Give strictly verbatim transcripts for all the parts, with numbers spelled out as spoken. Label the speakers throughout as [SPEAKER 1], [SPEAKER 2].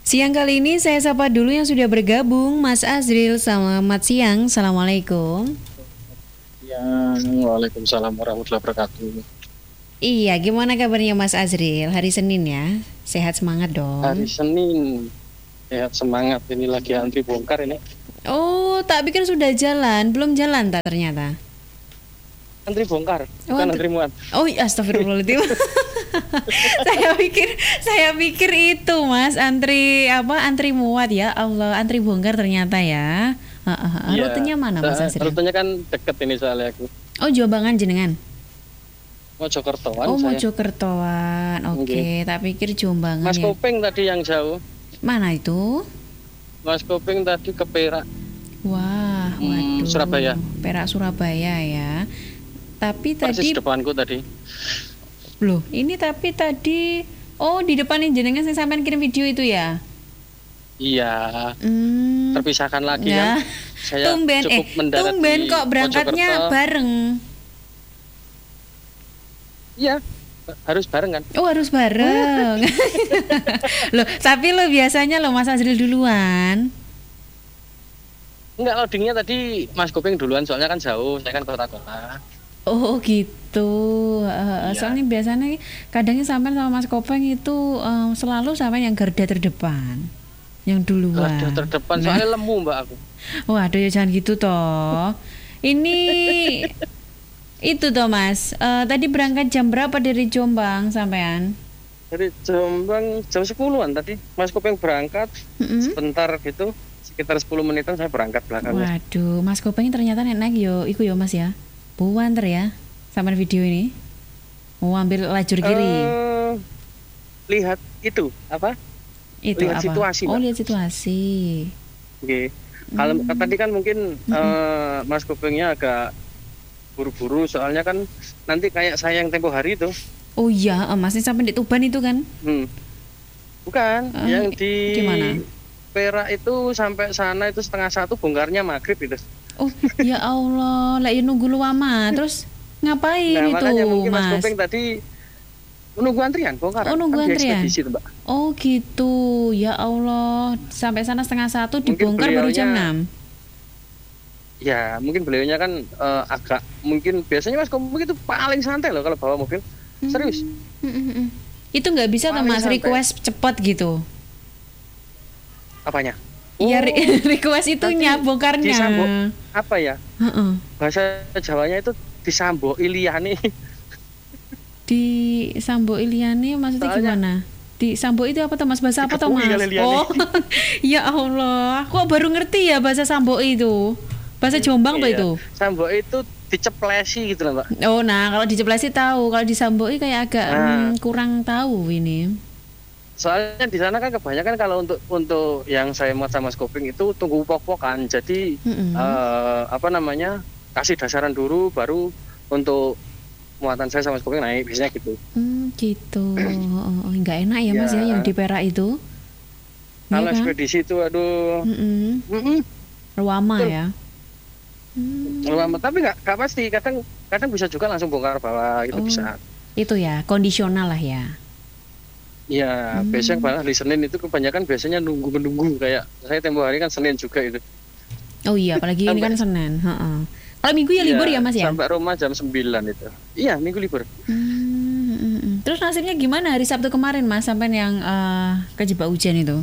[SPEAKER 1] Siang kali ini saya sapa dulu yang sudah bergabung, Mas Azril. Selamat siang, Assalamualaikum.
[SPEAKER 2] Ya, Waalaikumsalam warahmatullahi wabarakatuh.
[SPEAKER 1] Iya, gimana kabarnya Mas Azril? Hari Senin ya, sehat semangat
[SPEAKER 2] Hari
[SPEAKER 1] dong.
[SPEAKER 2] Senin, sehat semangat. Ini lagi antri bongkar ini.
[SPEAKER 1] Oh, tak pikir sudah jalan, belum jalan tak ternyata.
[SPEAKER 2] Antri bongkar,
[SPEAKER 1] Oh,
[SPEAKER 2] bukan
[SPEAKER 1] antri-
[SPEAKER 2] antri muat.
[SPEAKER 1] oh iya, astagfirullahaladzim. saya pikir, saya pikir itu Mas, antri apa? Antri muat ya Allah, antri bongkar ternyata ya. Ah, ah, ah.
[SPEAKER 2] Iya,
[SPEAKER 1] Rutenya mana Mas
[SPEAKER 2] sa-
[SPEAKER 1] Azril?
[SPEAKER 2] rutenya kan deket ini soalnya aku.
[SPEAKER 1] Oh, Jobangan jenengan.
[SPEAKER 2] Mojokertoan
[SPEAKER 1] Oh,
[SPEAKER 2] saya.
[SPEAKER 1] Mojokertoan. Oke, tak pikir Jombang
[SPEAKER 2] Mas
[SPEAKER 1] ya.
[SPEAKER 2] Kopeng tadi yang jauh.
[SPEAKER 1] Mana itu?
[SPEAKER 2] Mas Kopeng tadi ke Perak.
[SPEAKER 1] Wah,
[SPEAKER 2] Hmm,
[SPEAKER 1] waduh.
[SPEAKER 2] Surabaya.
[SPEAKER 1] Perak Surabaya ya. Tapi
[SPEAKER 2] Persis
[SPEAKER 1] tadi
[SPEAKER 2] depanku tadi.
[SPEAKER 1] loh, ini tapi tadi oh di depan yang jenengan saya sampean kirim video itu ya.
[SPEAKER 2] Iya,
[SPEAKER 1] Hmm.
[SPEAKER 2] terpisahkan lagi
[SPEAKER 1] Ya.
[SPEAKER 2] kan. Saya
[SPEAKER 1] Tumben eh
[SPEAKER 2] cukup mendarat
[SPEAKER 1] tumben
[SPEAKER 2] di
[SPEAKER 1] kok berangkatnya
[SPEAKER 2] Mojokerto.
[SPEAKER 1] bareng.
[SPEAKER 2] Iya, harus bareng kan.
[SPEAKER 1] Oh, harus bareng. Loh, tapi lo biasanya lo Mas Azril duluan.
[SPEAKER 2] Enggak, loadingnya tadi Mas Kopeng duluan soalnya kan jauh. Saya kan kota-kota.
[SPEAKER 1] Oh gitu. Eh,
[SPEAKER 2] Iya.
[SPEAKER 1] soalnya biasanya kadangnya sampai sama Mas Kopeng itu em, selalu sampai yang garda terdepan, yang duluan.
[SPEAKER 2] Garda terdepan
[SPEAKER 1] Nah.
[SPEAKER 2] soalnya lemu mbak aku.
[SPEAKER 1] Waduh ya jangan gitu toh. Ini itu toh Mas. Eh, tadi berangkat jam berapa dari Jombang sampean?
[SPEAKER 2] Dari Jombang jam sepuluhan tadi Mas Kopeng berangkat
[SPEAKER 1] Mm-mm.
[SPEAKER 2] sebentar gitu, sekitar sepuluh menitan saya berangkat belakangnya.
[SPEAKER 1] Waduh, Mas Kopeng ternyata naik yo, iku yo Mas ya. Buanter ya, sampai video ini. Mau ambil lajur kiri.
[SPEAKER 2] Eh, lihat itu apa?
[SPEAKER 1] itu
[SPEAKER 2] lihat
[SPEAKER 1] apa?
[SPEAKER 2] situasi,
[SPEAKER 1] Oh
[SPEAKER 2] Mbak.
[SPEAKER 1] lihat situasi.
[SPEAKER 2] Oke. Kalau
[SPEAKER 1] Hmm.
[SPEAKER 2] tadi kan mungkin eh, Mas Kopengnya agak buru-buru soalnya kan nanti kayak saya yang tempo hari itu.
[SPEAKER 1] Oh iya, eh, masnya sampai di Tuban itu kan?
[SPEAKER 2] Hmm. Bukan,
[SPEAKER 1] Eh,
[SPEAKER 2] yang di
[SPEAKER 1] gimana?
[SPEAKER 2] Perak itu sampai sana itu setengah satu bongkarnya maghrib itu.
[SPEAKER 1] Oh ya Allah, lah ya nunggu lu lama. Terus ngapain
[SPEAKER 2] Nah
[SPEAKER 1] itu,
[SPEAKER 2] makanya mungkin Mas
[SPEAKER 1] Mas?
[SPEAKER 2] Kopeng tadi menunggu antrian bongkar.
[SPEAKER 1] Oh, nunggu
[SPEAKER 2] Kan di
[SPEAKER 1] antrian.
[SPEAKER 2] ekspedisi itu, Mbak.
[SPEAKER 1] Oh gitu, ya Allah. Sampai sana setengah satu
[SPEAKER 2] Mungkin
[SPEAKER 1] dibongkar baru jam
[SPEAKER 2] beliaunya-
[SPEAKER 1] enam.
[SPEAKER 2] Ya mungkin beliaunya kan eh, agak mungkin biasanya Mas Kopeng itu paling santai loh kalau bawa mobil. Serius.
[SPEAKER 1] Mm, mm, mm. Itu nggak bisa tuh
[SPEAKER 2] Paling
[SPEAKER 1] Mas
[SPEAKER 2] santai.
[SPEAKER 1] request cepat gitu.
[SPEAKER 2] Apanya?
[SPEAKER 1] Iya,
[SPEAKER 2] Oh,
[SPEAKER 1] re- request itunya
[SPEAKER 2] nanti
[SPEAKER 1] bongkarnya.
[SPEAKER 2] disambung. Apa ya?
[SPEAKER 1] Heeh.
[SPEAKER 2] Bahasa Jawanya itu disambo iliyani.
[SPEAKER 1] Di Sambo Iliani maksudnya
[SPEAKER 2] Soalnya-
[SPEAKER 1] gimana? Di Sambo itu apa tuh Mas? Bahasa apa tuh
[SPEAKER 2] Dikepui
[SPEAKER 1] Mas?
[SPEAKER 2] kali Liani.
[SPEAKER 1] Oh, ya Allah. Kok baru ngerti ya bahasa Sambo itu? Bahasa Jombang tuh
[SPEAKER 2] Iya.
[SPEAKER 1] itu?
[SPEAKER 2] Sambo itu diceplesi gitu loh, Mbak.
[SPEAKER 1] Oh, nah kalau di Ceplesi tahu, kalau di Sambo kayak agak
[SPEAKER 2] Nah.
[SPEAKER 1] hmm, kurang tahu ini.
[SPEAKER 2] Soalnya di sana kan kebanyakan kalau untuk untuk yang saya muat sama Mas Kopeng itu tunggu pok-pokan. Jadi
[SPEAKER 1] Mm-mm.
[SPEAKER 2] eh, apa namanya? Kasih dasaran dulu baru untuk muatan saya sama Mas Kopeng naik biasanya gitu.
[SPEAKER 1] Hmm, gitu. Oh, oh, nggak enak ya Mas ya,
[SPEAKER 2] Ya.
[SPEAKER 1] yang di Perak itu.
[SPEAKER 2] Kalau
[SPEAKER 1] Iya kan?
[SPEAKER 2] ekspedisi itu aduh,
[SPEAKER 1] Mm-mm.
[SPEAKER 2] mm-mm,
[SPEAKER 1] Ruama
[SPEAKER 2] Betul.
[SPEAKER 1] ya. Hmm,
[SPEAKER 2] lama, tapi nggak nggak pasti. Kadang kadang bisa juga langsung bongkar bawah itu
[SPEAKER 1] Oh.
[SPEAKER 2] bisa.
[SPEAKER 1] itu ya, kondisional lah ya.
[SPEAKER 2] Ya,
[SPEAKER 1] Hmm.
[SPEAKER 2] biasanya malah di Senin itu kebanyakan biasanya nunggu menunggu kayak saya tempo hari kan Senin juga itu.
[SPEAKER 1] Oh iya, apalagi ini kan
[SPEAKER 2] Sampai-
[SPEAKER 1] Senin. Heeh. Kalau Minggu ya libur ya Mas ya?
[SPEAKER 2] Sampai rumah jam sembilan itu. Iya, minggu libur.
[SPEAKER 1] Hmm, mm, mm. Terus nasibnya gimana hari Sabtu kemarin Mas sampai yang eh, kejebak hujan itu?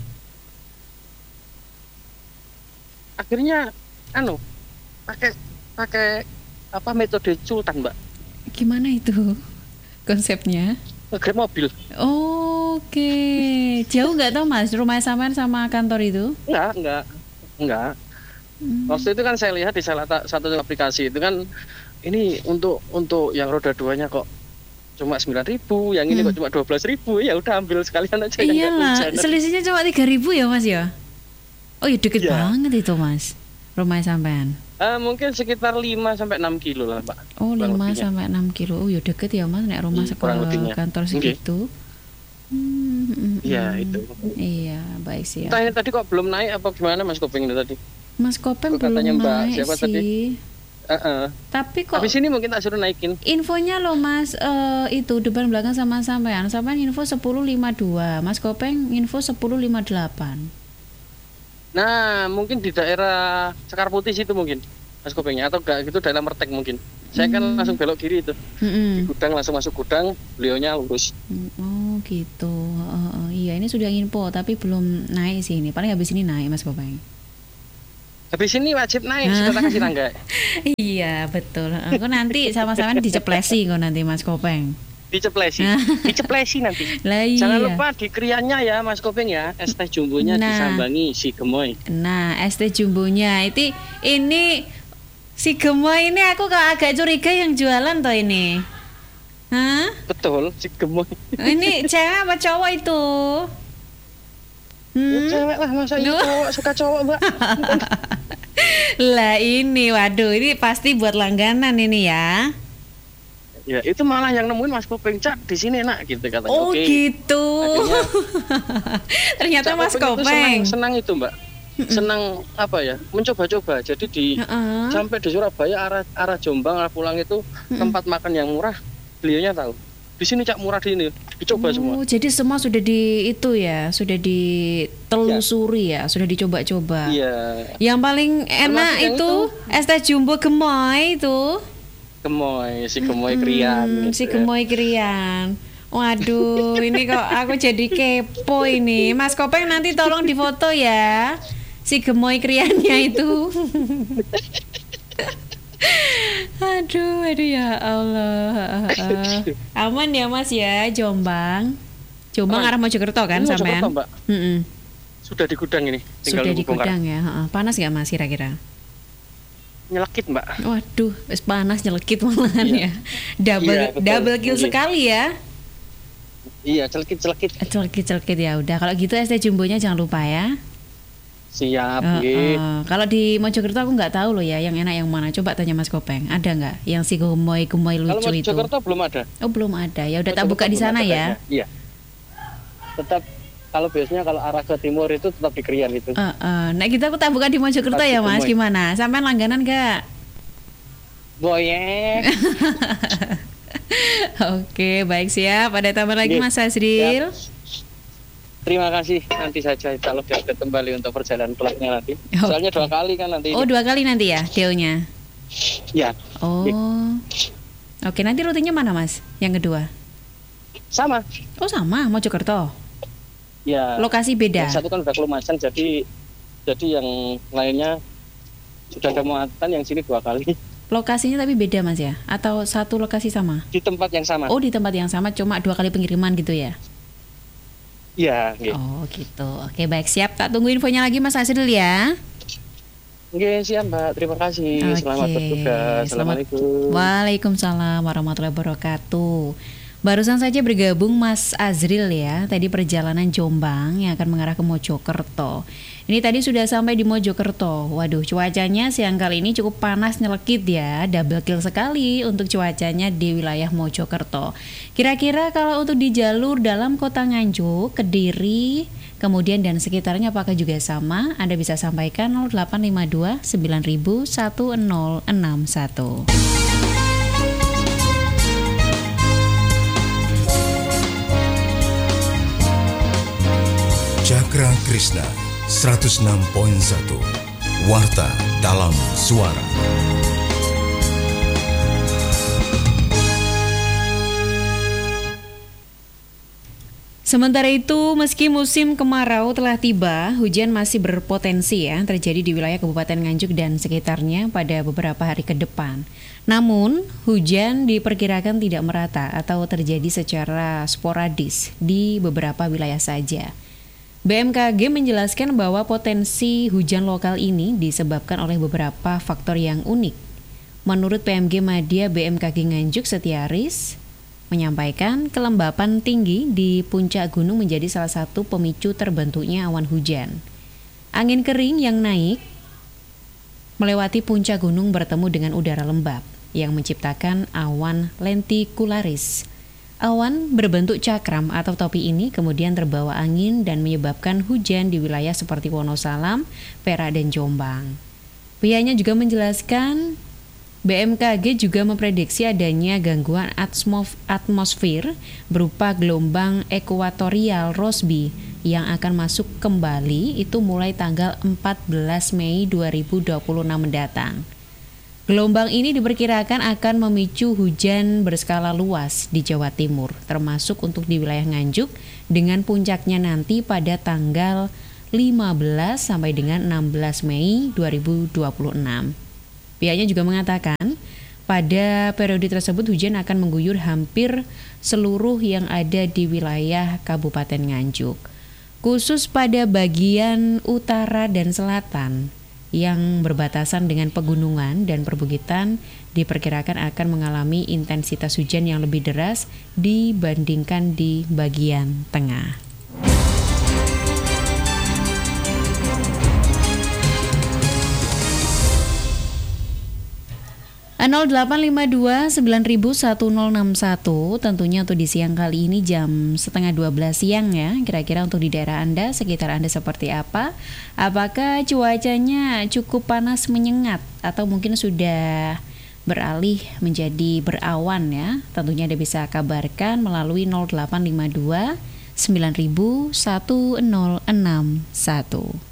[SPEAKER 2] Akhirnya anu pakai pakai apa metode sultan, Mbak.
[SPEAKER 1] Gimana itu konsepnya?
[SPEAKER 2] Ngegrab mobil.
[SPEAKER 1] Oke, jauh nggak tau Mas rumah sampean sama kantor itu?
[SPEAKER 2] Enggak, enggak. Enggak.
[SPEAKER 1] Hmm.
[SPEAKER 2] Waktu itu kan saya lihat di salah ta- satu aplikasi itu kan ini untuk untuk yang roda duanya kok cuma sembilan ribu, yang ini
[SPEAKER 1] Hmm.
[SPEAKER 2] kok cuma dua belas ribu. Ya udah ambil sekalian aja yang nggak
[SPEAKER 1] Iyalah,
[SPEAKER 2] hujanan.
[SPEAKER 1] selisihnya cuma tiga ribu ya Mas ya? Oh ya deket
[SPEAKER 2] Iya.
[SPEAKER 1] banget itu Mas, rumah sampean.
[SPEAKER 2] Ah, mungkin sekitar lima sampai enam kilo lah, Pak.
[SPEAKER 1] Oh
[SPEAKER 2] kurang
[SPEAKER 1] lima
[SPEAKER 2] lebihnya.
[SPEAKER 1] sampai enam kilo, oh ya deket ya Mas, nek rumah
[SPEAKER 2] Hmm, kurang
[SPEAKER 1] sekolah
[SPEAKER 2] lebihnya.
[SPEAKER 1] kantor
[SPEAKER 2] Oke.
[SPEAKER 1] segitu. Hmm, mm,
[SPEAKER 2] Iya,
[SPEAKER 1] mm.
[SPEAKER 2] itu.
[SPEAKER 1] Iya, baik sih.
[SPEAKER 2] Entah ini tadi kok belum naik apa gimana Mas Kopeng itu tadi?
[SPEAKER 1] Mas Kopeng
[SPEAKER 2] Kok katanya
[SPEAKER 1] belum
[SPEAKER 2] Mbak
[SPEAKER 1] naik
[SPEAKER 2] siapa
[SPEAKER 1] sih.
[SPEAKER 2] tadi? Heeh.
[SPEAKER 1] Tapi kok
[SPEAKER 2] Habis ini mungkin tak suruh naikin.
[SPEAKER 1] infonya loh Mas, eh, itu depan belakang sama sampean. Sampean info sepuluh lima puluh dua, Mas Kopeng info sepuluh lima puluh delapan.
[SPEAKER 2] Nah, mungkin di daerah Cekar Putih situ mungkin Mas Kopengnya, atau enggak gitu daerah Mertek mungkin. Saya kan
[SPEAKER 1] Hmm.
[SPEAKER 2] langsung belok kiri itu. Di
[SPEAKER 1] Mm-mm.
[SPEAKER 2] gudang langsung masuk gudang, beliaunya lurus.
[SPEAKER 1] Oh gitu. Oh, oh, iya ini sudah info tapi belum naik sih ini. Paling habis ini naik Mas Kopeng.
[SPEAKER 2] Habis ini wajib naik, sudah tak kasih tangga.
[SPEAKER 1] Iya betul. Aku nanti sama-sama diceplesi kok nanti Mas Kopeng.
[SPEAKER 2] Diceplesi, diceplesi nanti.
[SPEAKER 1] Lah iya.
[SPEAKER 2] Jangan lupa di kriannya ya Mas Kopeng ya, es teh jumbonya
[SPEAKER 1] Nah.
[SPEAKER 2] disambangi si gemoy.
[SPEAKER 1] Nah, es teh jumbonya itu ini si gemoy ini aku kok agak curiga yang jualan toh ini. Hah?
[SPEAKER 2] Betul, si gemoy.
[SPEAKER 1] Ini cewek apa cowok itu?
[SPEAKER 2] Ya,
[SPEAKER 1] Hmm?
[SPEAKER 2] cewek lah, masa iya
[SPEAKER 1] Duh.
[SPEAKER 2] cowok suka cowok mbak.
[SPEAKER 1] Lah ini, waduh, ini pasti buat langganan ini ya.
[SPEAKER 2] Ya itu malah yang nemuin Mas Kopeng, Cak di sini nak gitu katanya.
[SPEAKER 1] Oh
[SPEAKER 2] Oke.
[SPEAKER 1] gitu. Ternyata
[SPEAKER 2] Cak
[SPEAKER 1] Mas
[SPEAKER 2] Kopeng itu senang,
[SPEAKER 1] Kopeng.
[SPEAKER 2] senang itu mbak. Senang apa ya? Mencoba-coba. Jadi di
[SPEAKER 1] Heeh.
[SPEAKER 2] sampai di Surabaya arah arah Jombang arah pulang itu tempat makan yang murah. Beliaunya tahu. Di sini Cak murah di ini. Dicoba semua.
[SPEAKER 1] Oh, jadi semua sudah di itu ya, sudah ditelusuri ya, sudah dicoba-coba.
[SPEAKER 2] Iya.
[SPEAKER 1] Yang paling enak
[SPEAKER 2] yang
[SPEAKER 1] itu,
[SPEAKER 2] itu.
[SPEAKER 1] es teh jumbo gemoy itu.
[SPEAKER 2] Gemoy, si gemoy krian.
[SPEAKER 1] Hmm,
[SPEAKER 2] gitu
[SPEAKER 1] si
[SPEAKER 2] ya.
[SPEAKER 1] gemoy krian. Waduh, ini kok aku jadi kepo ini. Mas Kopeng nanti tolong difoto ya. Si gemoy kriannya itu. Aduh, aduh ya Allah. Aman ya Mas ya, Jombang. Jombang
[SPEAKER 2] Aman.
[SPEAKER 1] arah Mojokerto kan
[SPEAKER 2] Ini
[SPEAKER 1] sampean?
[SPEAKER 2] Mojokerto, Mbak.
[SPEAKER 1] Mm-mm.
[SPEAKER 2] Sudah di gudang ini. Tinggal
[SPEAKER 1] Sudah
[SPEAKER 2] nunggu
[SPEAKER 1] di
[SPEAKER 2] bongkar.
[SPEAKER 1] gudang ya. heeh. Panas nggak Mas kira-kira?
[SPEAKER 2] Nyelekit mbak.
[SPEAKER 1] Waduh, wis panas nyelekit malahan
[SPEAKER 2] Iya.
[SPEAKER 1] ya. Double
[SPEAKER 2] Iya, betul.
[SPEAKER 1] double kill
[SPEAKER 2] Mungkin.
[SPEAKER 1] sekali ya.
[SPEAKER 2] Iya, celekit-celekit.
[SPEAKER 1] Celekit-celekit ya udah. Kalau gitu es teh jumbonya jangan lupa ya.
[SPEAKER 2] Siap,
[SPEAKER 1] Eh,
[SPEAKER 2] nggih.
[SPEAKER 1] eh, Kalau di Mojokerto aku nggak tahu loh ya yang enak yang mana. Coba tanya Mas Kopeng. Ada nggak yang si gemoy gemoy
[SPEAKER 2] Kalau
[SPEAKER 1] lucu itu?
[SPEAKER 2] Mojokerto belum ada.
[SPEAKER 1] Oh belum ada. Ya udah tak
[SPEAKER 2] Mojokerto
[SPEAKER 1] buka di
[SPEAKER 2] belum
[SPEAKER 1] sana
[SPEAKER 2] ada
[SPEAKER 1] ya.
[SPEAKER 2] kayaknya. Iya. Tetap kalau biasanya kalau arah ke timur itu tetap di Krian itu.
[SPEAKER 1] Eh, eh. Nah kita aku tak buka di Mojokerto
[SPEAKER 2] Pasti
[SPEAKER 1] ya Mas.
[SPEAKER 2] gemoy.
[SPEAKER 1] Gimana? Sampean langganan nggak?
[SPEAKER 2] Boyek.
[SPEAKER 1] Oke baik siap. Ada tambah lagi
[SPEAKER 2] Nggih,
[SPEAKER 1] Mas Azril?
[SPEAKER 2] siap. Terima kasih, nanti saja kalau diupdate kembali untuk perjalanan pulangnya nanti.
[SPEAKER 1] Oke.
[SPEAKER 2] Soalnya dua kali kan nanti.
[SPEAKER 1] Oh
[SPEAKER 2] ini.
[SPEAKER 1] dua kali nanti ya dealnya.
[SPEAKER 2] Ya,
[SPEAKER 1] Oh. Oke, nanti rutenya mana Mas? Yang kedua?
[SPEAKER 2] sama.
[SPEAKER 1] Oh sama, Mojokerto.
[SPEAKER 2] Ya.
[SPEAKER 1] Lokasi beda.
[SPEAKER 2] Yang satu kan udah kelumasan, jadi jadi yang lainnya sudah ada muatan, yang sini dua kali
[SPEAKER 1] Lokasinya tapi beda Mas ya? Atau satu lokasi sama?
[SPEAKER 2] di tempat yang sama.
[SPEAKER 1] Oh di tempat yang sama cuma dua kali pengiriman gitu ya?
[SPEAKER 2] Iya, nggih.
[SPEAKER 1] Oh gitu. Oke baik siap. Tak tunggu infonya lagi Mas Azril ya.
[SPEAKER 2] Nggih, siap Mbak. Terima kasih.
[SPEAKER 1] Oke,
[SPEAKER 2] Selamat bertugas.
[SPEAKER 1] selamat-
[SPEAKER 2] Assalamualaikum.
[SPEAKER 1] Waalaikumsalam warahmatullahi wabarakatuh. Barusan saja bergabung Mas Azril ya. Tadi perjalanan Jombang yang akan mengarah ke Mojokerto. Ini tadi sudah sampai di Mojokerto. Waduh, cuacanya siang kali ini cukup panas nyelekit ya. Double kill sekali untuk cuacanya di wilayah Mojokerto. Kira-kira kalau untuk di jalur dalam kota Nganjuk, Kediri, kemudian dan sekitarnya apakah juga sama? Anda bisa sampaikan nol delapan lima dua sembilan nol satu nol enam satu.
[SPEAKER 3] Cakra Krishna seratus enam koma satu Warta dalam Suara.
[SPEAKER 1] Sementara itu, meski musim kemarau telah tiba, hujan masih berpotensi ya terjadi di wilayah Kabupaten Nganjuk dan sekitarnya pada beberapa hari ke depan. Namun, hujan diperkirakan tidak merata atau terjadi secara sporadis di beberapa wilayah saja. B M K G menjelaskan bahwa potensi hujan lokal ini disebabkan oleh beberapa faktor yang unik. Menurut P M G Madya B M K G Nganjuk Setiaris, menyampaikan kelembapan tinggi di puncak gunung menjadi salah satu pemicu terbentuknya awan hujan. Angin kering yang naik melewati puncak gunung bertemu dengan udara lembab yang menciptakan awan lentikularis. Awan berbentuk cakram atau topi ini kemudian terbawa angin dan menyebabkan hujan di wilayah seperti Wonosalam, Perak, dan Jombang. Pihaknya juga menjelaskan B M K G juga memprediksi adanya gangguan atmos- atmosfer berupa gelombang ekuatorial Rossby yang akan masuk kembali itu mulai tanggal empat belas Mei dua ribu dua puluh enam mendatang. Gelombang ini diperkirakan akan memicu hujan berskala luas di Jawa Timur, termasuk untuk di wilayah Nganjuk dengan puncaknya nanti pada tanggal lima belas sampai dengan enam belas Mei dua ribu dua puluh enam. Pihaknya juga mengatakan pada periode tersebut hujan akan mengguyur hampir seluruh yang ada di wilayah Kabupaten Nganjuk. Khusus pada bagian utara dan selatan yang berbatasan dengan pegunungan dan perbukitan diperkirakan akan mengalami intensitas hujan yang lebih deras dibandingkan di bagian tengah. nol delapan lima dua sembilan satu nol enam satu tentunya untuk di siang kali ini jam setengah dua belas siang ya. Kira-kira untuk di daerah Anda, sekitar Anda seperti apa? Apakah cuacanya cukup panas menyengat atau mungkin sudah beralih menjadi berawan ya? Tentunya Anda bisa kabarkan melalui nol delapan lima dua sembilan satu nol enam satu.